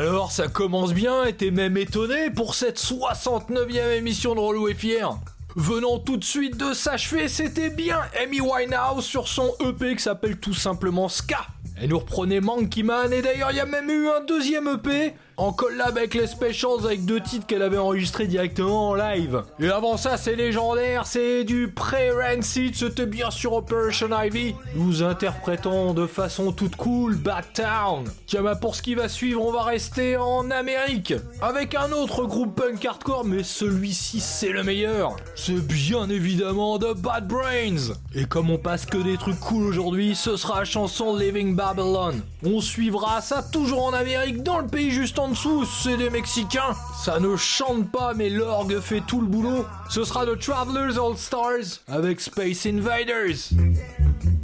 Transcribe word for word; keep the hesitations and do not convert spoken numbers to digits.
Alors, ça commence bien et t'es même étonné pour cette soixante-neuvième émission de Relou et Fier. Venant tout de suite de s'achever, c'était bien Amy Winehouse sur son E P qui s'appelle tout simplement Ska. Elle nous reprenait Monkey Man et d'ailleurs il y a même eu un deuxième E P en collab avec les Specials avec deux titres qu'elle avait enregistrés directement en live. Et avant ça c'est légendaire, c'est du pré-Rancid, c'était bien sûr Operation Ivy. Nous interprétons de façon toute cool Bad Town. Tiens bah pour ce qui va suivre on va rester en Amérique avec un autre groupe punk hardcore mais celui-ci c'est le meilleur. C'est bien évidemment The Bad Brains. Et comme on passe que des trucs cool aujourd'hui, ce sera la chanson Living Babylon. On suivra ça toujours en Amérique dans le pays juste en dessous, c'est des Mexicains. Ça ne chante pas mais l'orgue fait tout le boulot. Ce sera The Travelers All Stars avec Space Invaders.